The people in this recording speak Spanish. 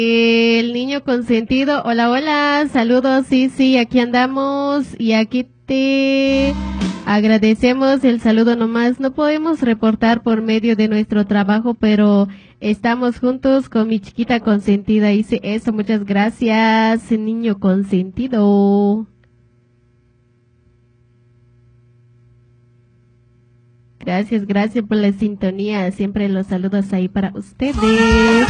El niño consentido, hola, hola, saludos, sí, aquí andamos y aquí te agradecemos el saludo nomás. No podemos reportar por medio de nuestro trabajo, pero estamos juntos con mi chiquita consentida. Dice eso, muchas gracias, niño consentido. Gracias por la sintonía. Siempre los saludos ahí para ustedes.